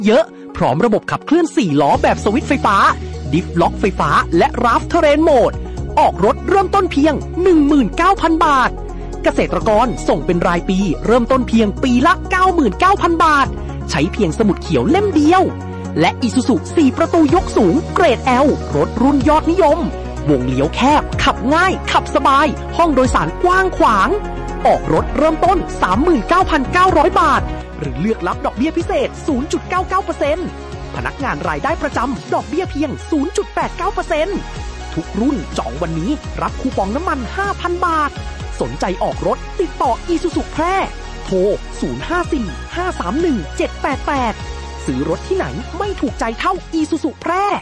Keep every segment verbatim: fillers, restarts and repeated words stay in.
เยอะพร้อมระบบขับเคลื่อนสี่ล้อแบบสวิตช์ไฟฟ้าดิฟล็อกไฟฟ้าและราฟเทเรนโหมดออกรถเริ่มต้นเพียง หนึ่งหมื่นเก้าพัน บาทเกษตรกรส่งเป็นรายปีเริ่มต้นเพียงปีละ เก้าหมื่นเก้าพัน บาทใช้เพียงสมุดเขียวเล่มเดียวและ Isuzu สี่ประตูยกสูงเกรด L รถรุ่นยอดนิยมวงเลี้ยวแคบขับง่ายขับสบายห้องโดยสารกว้างขวางออกรถเริ่มต้น สามหมื่นเก้าพันเก้าร้อย บาทหรือเลือกรับดอกเบี้ยพิเศษ ศูนย์จุดเก้าเก้าเปอร์เซ็นต์ พนักงานรายได้ประจำดอกเบี้ยเพียง ศูนย์จุดแปดเก้าเปอร์เซ็นต์ ทุกรุ่นจองวันนี้รับคูปองน้ำมัน ห้าพัน บาทสนใจออกรถติดต่อ Isuzu แพร่โทร ศูนย์ ห้า สี่ ห้า สาม หนึ่ง เจ็ด แปด แปด ซื้อรถที่ไหนไม่ถูกใจเท่า Isuzu แพร่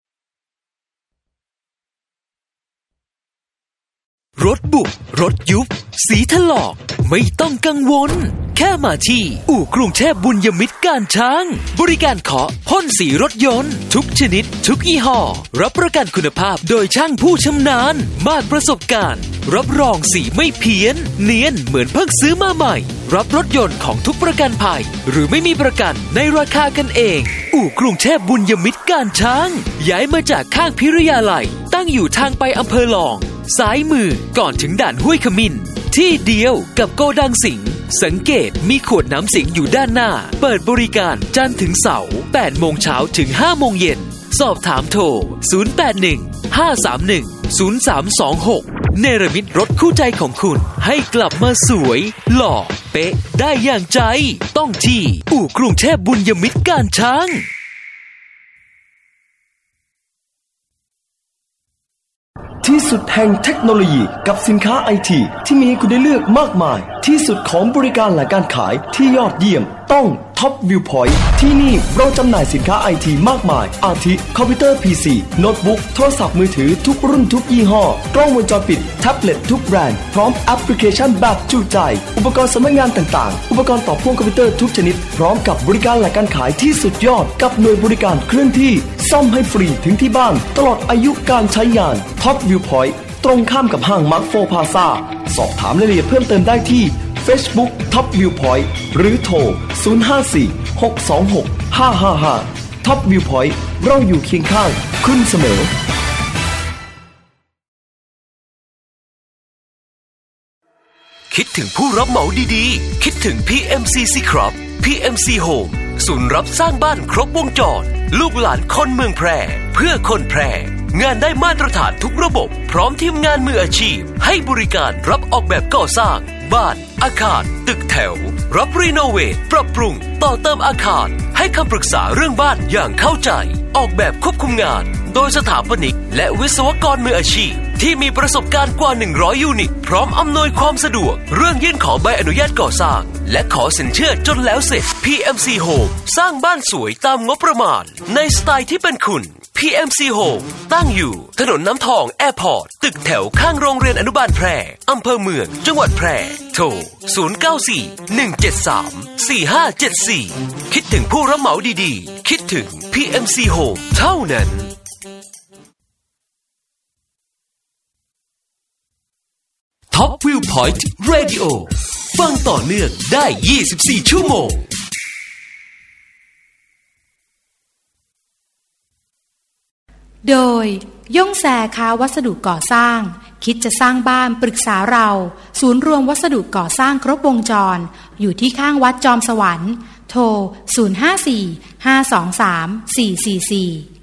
รถบุบรถยุบสีถลอกไม่ต้องกังวลแค่มาที่อู่กรุงเทพบุญยมิตรการช้างบริการเคาะพ่นสีรถยนต์ทุกชนิดทุกยี่ห้อรับประกันคุณภาพโดยช่างผู้ชำนาญมากประสบการณ์รับรองสีไม่เพี้ยนเนียนเหมือนเพิ่งซื้อมาใหม่รับรถยนต์ของทุกประกันภัยหรือไม่มีประกันในราคากันเองอู่กรุงเทพบุญยมิตรการช้างย้ายมาจากข้างพิริยาลัยตั้งอยู่ทางไปอำเภอหลองซ้ายมือก่อนถึงด่านห้วยขมิ้นที่เดียวกับโกดังสิงห์สังเกตมีขวดน้ำสิงห์อยู่ด้านหน้าเปิดบริการจันทร์ถึงเสาร์ แปดโมงเช้าถึง ห้าโมงเย็นสอบถามโทร ศูนย์ แปด หนึ่ง ห้า สาม หนึ่ง ศูนย์ สาม สอง หก เนรมิตรถคู่ใจของคุณให้กลับมาสวยหล่อเป๊ะได้อย่างใจต้องที่อู่กรุงเทพบุญยมิตรการช้างที่สุดแห่งเทคโนโลยีกับสินค้าไอทีที่มีให้คุณได้เลือกมากมายที่สุดของบริการและการขายที่ยอดเยี่ยมต้องท็อปวิวพอยต์ที่นี่เราจำหน่ายสินค้าไอทีมากมายอาทิคอมพิวเตอร์ พี ซี โน้ตบุ๊กโทรศัพท์มือถือทุกรุ่นทุกยี่ห้อกล้องวงจรปิดแท็บเล็ตทุกแบรนด์พร้อมแอปพลิเคชันแบบจุใจอุปกรณ์สำนักงานต่างๆอุปกรณ์ต่อพ่วงคอมพิวเตอร์ทุกชนิดพร้อมกับบริการและการขายที่สุดยอดกับหน่วยบริการเคลื่อนที่ซ่อมให้ฟรีถึงที่บ้านตลอดอายุการใช้งานท็อปวิวพอยต์ตรงข้ามกับห้างมาร์คโฟพลาซ่าสอบถามรายละเอียดเพิ่มเติมได้ที่ Facebook Top Viewpoint หรือโทร ศูนย์ ห้า สี่ หก สอง หก ห้า ห้า ห้า Top Viewpoint เราอยู่เคียงข้างคุณเสมอคิดถึงผู้รับเหมาดีๆคิดถึง พี เอ็ม ซี ซี ครับ พี เอ็ม ซี Home ศูนย์รับสร้างบ้านครบวงจรลูกหลานคนเมืองแพร่เพื่อคนแพร่งานได้มาตรฐานทุกระบบพร้อมทีมงานมืออาชีพให้บริการรับออกแบบก่อสร้างบ้านอาคารตึกแถวรับรีโนเวทปรับปรุงต่อเติมอาคารให้คำปรึกษาเรื่องบ้านอย่างเข้าใจออกแบบควบคุมงานโดยสถาปนิกและวิศวกรมืออาชีพที่มีประสบการณ์กว่าหนึ่งร้อยยูนิตพร้อมอำนวยความสะดวกเรื่องยื่นขอใบอนุญาตก่อสร้างและขอสินเชื่อจนแล้วเสร็จ พี เอ็ม ซี Home สร้างบ้านสวยตามงบประมาณในสไตล์ที่เป็นคุณ พี เอ็ม ซี Home ตั้งอยู่ถนนน้ำทองแอร์พอร์ตตึกแถวข้างโรงเรียนอนุบาลแพร่อำเภอเมืองจังหวัดแพร่โทร ศูนย์ เก้า สี่ หนึ่ง เจ็ด สาม สี่ ห้า เจ็ด สี่ คิดถึงผู้รับเหมาดีๆคิดถึง พี เอ็ม ซี Home เท่านั้นTop Viewpoint Radio ฟังต่อเนื่องได้ยี่สิบสี่ชั่วโมงโดยย่งแซค้าวัสดุก่อสร้างคิดจะสร้างบ้านปรึกษาเราศูนย์รวมวัสดุก่อสร้างครบวงจรอยู่ที่ข้างวัดจอมสวรรค์โทรศูนย์ ห้า สี่ ห้า สอง สาม สี่ สี่ สี่